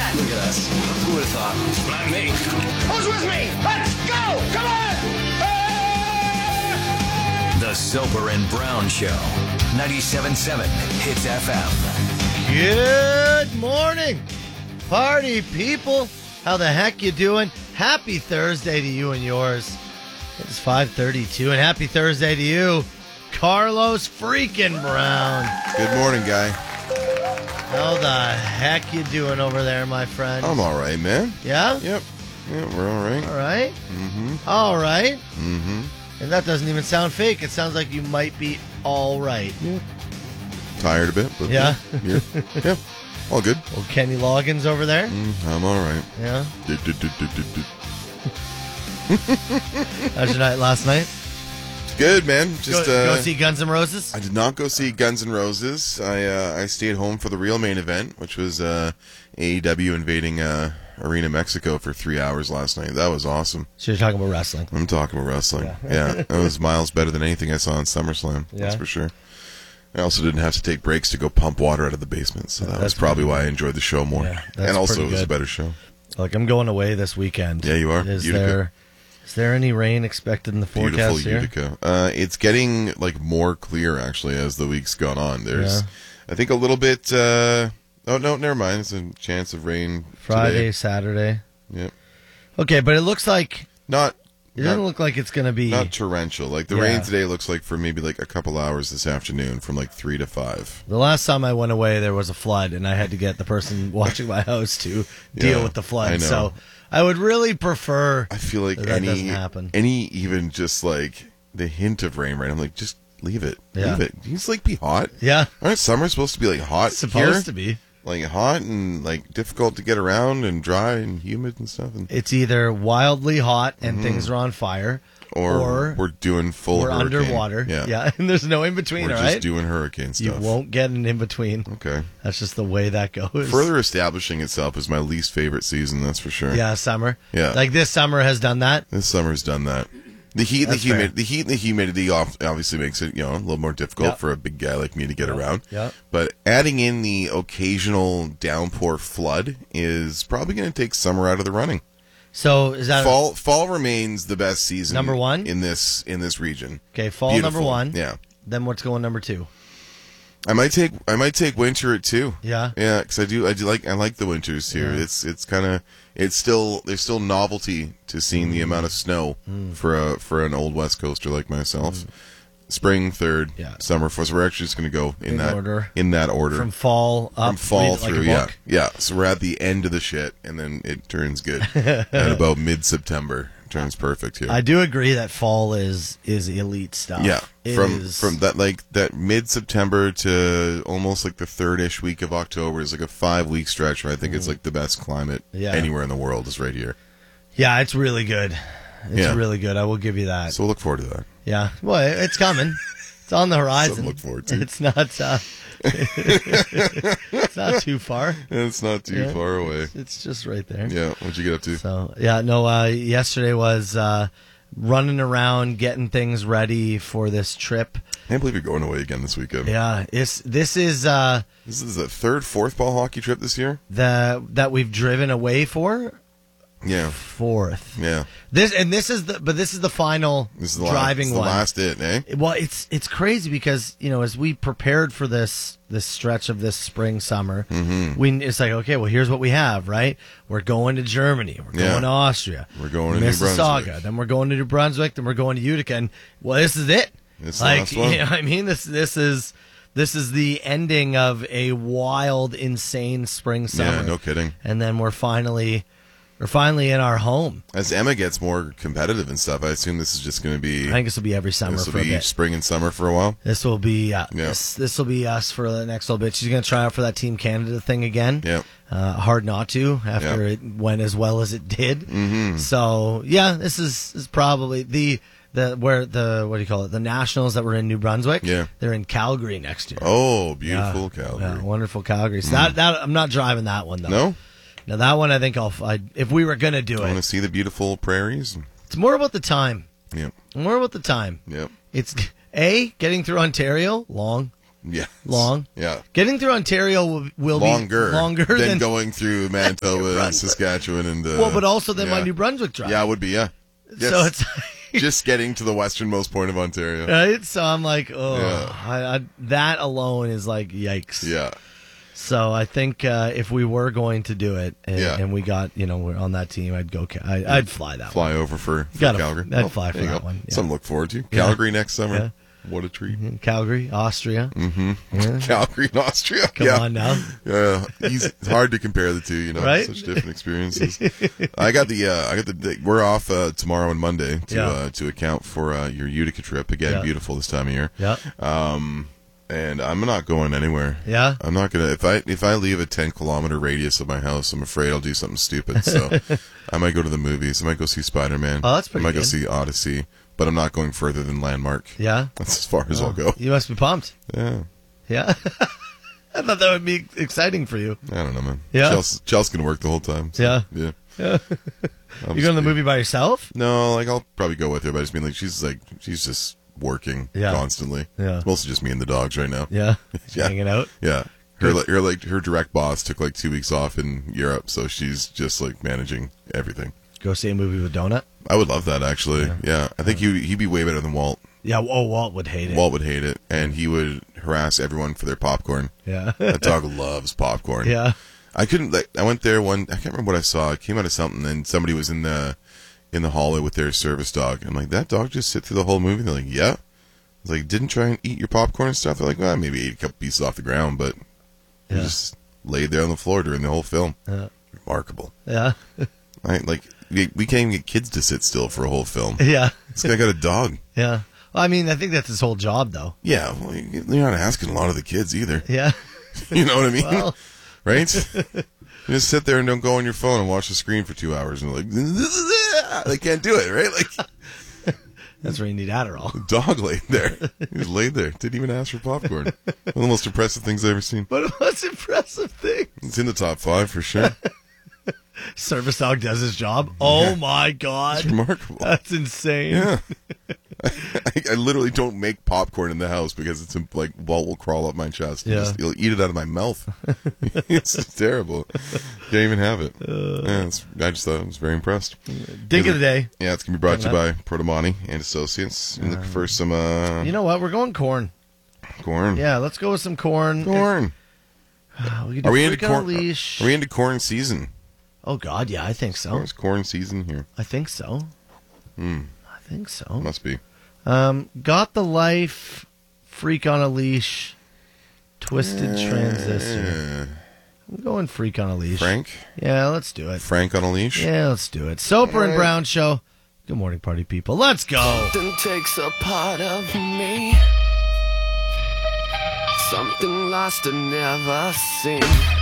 Look at us. Who would have thought? Not me. Who's with me? Let's go! Come on! The Soper and Brown Show. 97.7 Hits FM. Good morning, party people. How the heck you doing? Happy Thursday to you and yours. It's 5:32, and happy Thursday to you, Carlos freaking Brown. Good morning, guy. How the heck you doing over there, my friend? I'm all right, man. Yeah? Yep. Yeah, we're all right. All right? Mm-hmm. All right? Mm-hmm. And that doesn't even sound fake. It sounds like you might be all right. Yeah. Tired a bit, but Yeah? yeah. All good. Well, Kenny Loggins over there? I'm all right. Yeah? How's your night last night? Good, man. Just go see Guns N' Roses? I did not go see Guns N' Roses. I stayed home for the real main event, which was AEW invading Arena Mexico for 3 hours last night. That was awesome. So you're talking about wrestling. I'm talking about wrestling. Yeah. That was miles better than anything I saw in SummerSlam. Yeah. That's for sure. I also didn't have to take breaks to go pump water out of the basement, so that was probably why I enjoyed the show more. Yeah, and also, it was a good. better show. Like, I'm going away this weekend. Yeah, you are. Is Utica. there any rain expected in the Beautiful forecast here? Utica. It's getting more clear actually as the week's gone on. There's, I think, a little bit. Oh no, never mind. There's a chance of rain Friday, today. Saturday. Yep. Okay, but it looks like It doesn't look like it's going to be not torrential. Like the rain today looks like for maybe a couple hours this afternoon, from 3 to 5. The last time I went away, there was a flood, and I had to get the person watching my house to deal with the flood. I know. So I would really prefer. I feel like that doesn't happen. any even just the hint of rain, right? I'm like, just leave it. Yeah. Leave it. You just be hot. Yeah, Aren't summer supposed to be hot? it's supposed here? to be. Hot and difficult to get around and dry and humid and stuff. And, It's either wildly hot and things are on fire, or we're doing full we're hurricane. underwater. Yeah. And there's no in between. We're all just right, doing hurricane stuff. you won't get an in between. Okay. That's just the way that goes. Further establishing itself is my least favorite season, that's for sure. Yeah, summer. Yeah. Like this summer has done that. This summer's done that. The heat and That's fair. the humidity obviously makes it, a little more difficult for a big guy like me to get around. Yeah. But adding in the occasional downpour flood is probably going to take summer out of the running. So is that Fall remains the best season. Number one? in this region. okay? Fall Beautiful. number one. Yeah. Then what's going number two? I might take winter at 2. Yeah. Yeah, because I like the winters here. Yeah. There's still novelty to seeing the amount of snow for an old West Coaster like myself. Spring 3rd, summer 4th. So we're actually just going to go in that order From fall up. from fall read it like through. a Yeah, book. yeah. So we're at the end of the shit, and then it turns good at about mid-September. Turns perfect here. I do agree that fall is elite stuff. Yeah, It from is- that that mid-September to almost the third-ish week of October is a 5-week stretch where I think it's the best climate anywhere in the world is right here. Yeah, it's really good. It's Yeah. really good. I will give you that. So we'll look forward to that. Yeah. Well, it's coming. It's on the horizon. Something to look forward to. It's not. It's not too far. It's not too far away. It's just right there. Yeah, what'd you get up to? So yesterday was running around getting things ready for this trip. I can't believe you're going away again this weekend. Yeah, this is This is the third, fourth ball hockey trip this year? that we've driven away for. Yeah. Fourth. Yeah. This is the final This is the driving one. last eh? Well, it's crazy because as we prepared for this stretch of this spring summer, it's like, okay, well, here's what we have, right? We're going to Germany, we're going to Austria, We're going to New Mississauga, Brunswick. then we're going to New Brunswick, then we're going to Utica, and this is it. It's the last one. I mean, this is the ending of a wild, insane spring summer. Yeah, no kidding. And then we're finally in our home. As Emma gets more competitive and stuff, I assume this is just going to be... I think this will be every summer This will for a be bit. spring and summer for a while? This will be this will be us for the next little bit. She's going to try out for that Team Canada thing again. Yeah. Hard not to after it went as well as it did. Mm-hmm. So this is probably the what do you call it? The Nationals that were in New Brunswick. Yeah. They're in Calgary next year. Oh, beautiful Calgary. Yeah, wonderful Calgary. So that I'm not driving that one though. No? Now that one I think if we were going to do I want to it. see the beautiful prairies. It's more about the time. Yeah. More about the time. Yeah. It's getting through Ontario long. Yeah. Long. Yeah. Getting through Ontario will be longer than going through Manitoba and Saskatchewan and but also than my New Brunswick drive. Yeah, it would be. Yeah. Yes. So it's just getting to the westernmost point of Ontario. Right. So I'm like, that alone is like yikes. Yeah. So I think if we were going to do it and we got, we're on that team, I'd go. I'd fly that. Fly over for Calgary. I'd fly for that one. Yeah. Something to look forward to. Calgary next summer. Yeah. What a treat. Mm-hmm. Calgary, Austria. Mm-hmm. Yeah. Calgary and Austria. Come on now. Yeah. It's hard to compare the two, right? Such different experiences. I got the we're off tomorrow and Monday to account for your Utica trip. Again, beautiful this time of year. Yeah. And I'm not going anywhere. Yeah. I'm not gonna if I leave a 10-kilometer radius of my house, I'm afraid I'll do something stupid. So I might go to the movies. I might go see Spider-Man. Oh, that's pretty good. I might go see Odyssey. But I'm not going further than Landmark. Yeah? That's as far as I'll go. You must be pumped. Yeah. Yeah? I thought that would be exciting for you. I don't know, man. Yeah? Chelsea's going to work the whole time. So, yeah. You going to the movie by yourself? No, I'll probably go with her, but I just mean, she's just working constantly. Yeah. It's mostly just me and the dogs right now. Yeah? Hanging out? Yeah. Her direct boss took 2 weeks off in Europe, so she's just managing everything. Go see a movie with Donut? I would love that, actually. Yeah. I think he'd be way better than Walt. Yeah, Walt would hate it. Walt would hate it, and he would harass everyone for their popcorn. Yeah. That dog loves popcorn. Yeah. I went there I can't remember what I saw. It came out of something, and somebody was in the hallway with their service dog. I'm like, that dog just sit through the whole movie? They're like, yeah. I was like, didn't try and eat your popcorn and stuff? They're like, well, maybe ate a couple pieces off the ground, but he just laid there on the floor during the whole film. Yeah. Remarkable. Yeah. We can't even get kids to sit still for a whole film. Yeah. This guy got a dog. Yeah. Well, I mean, I think that's his whole job, though. Yeah. Well, you're not asking a lot of the kids either. Yeah. You know what I mean? Well. Right? You just sit there and don't go on your phone and watch the screen for 2 hours and they can't do it, right? That's where you need Adderall. The dog laid there. He just laid there. Didn't even ask for popcorn. One of the most impressive things I've ever seen. What the most impressive thing? It's in the top 5 for sure. Service dog does his job. Oh my God. It's remarkable. That's insane. Yeah. I literally don't make popcorn in the house because it's Walt will crawl up my chest. Yeah. He'll eat it out of my mouth. It's terrible. Can't even have it. I just thought I was very impressed. Dig of the day. Yeah, it's going to be brought to you by Protomani and Associates. And look for some... you know what? We're going corn. Corn. Yeah, let's go with some corn. Corn. Are we into corn? Leash. Are we into corn season? Oh, God, yeah, I think so. It's corn season here. I think so. I think so. Must be. Got the Life, Freak on a Leash, Twisted Transistor. I'm going Freak on a Leash. Frank? Yeah, let's do it. Frank on a Leash? Yeah, let's do it. Soper and Brown Show. Good morning, party people. Let's go. Something takes a part of me. Something lost and never seen.